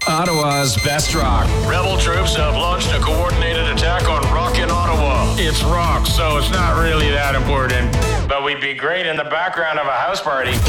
Ottawa's best rock. Rebel troops have launched a coordinated attack on rock in Ottawa. It's rock, so it's not really that important. But we'd be great in the background of a house party.